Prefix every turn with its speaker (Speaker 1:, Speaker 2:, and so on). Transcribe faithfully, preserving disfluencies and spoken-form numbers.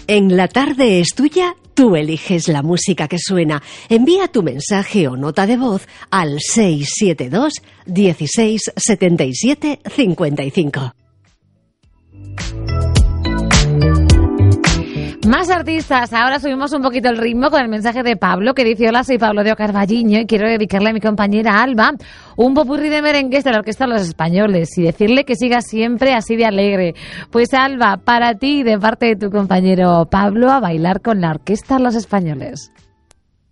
Speaker 1: En La Tarde es Tuya, tú eliges la música que suena. Envía tu mensaje o nota de voz al seis siete dos, dieciséis, setenta y siete, cincuenta y cinco.
Speaker 2: Más artistas, ahora subimos un poquito el ritmo con el mensaje de Pablo, que dice: hola, soy Pablo de Ocarvalliño y quiero dedicarle a mi compañera Alba un popurrí de merengues de la Orquesta Los Españoles y decirle que siga siempre así de alegre. Pues Alba, para ti, de parte de tu compañero Pablo, a bailar con la Orquesta Los Españoles.